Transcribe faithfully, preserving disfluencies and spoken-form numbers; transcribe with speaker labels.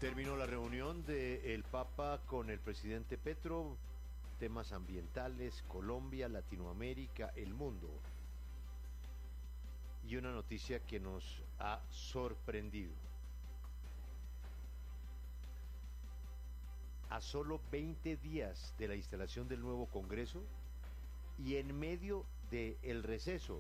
Speaker 1: Terminó la reunión del Papa con el presidente Petro, temas ambientales, Colombia, Latinoamérica, el mundo. Y una noticia que nos ha sorprendido. A solo veinte días de la instalación del nuevo Congreso y en medio del receso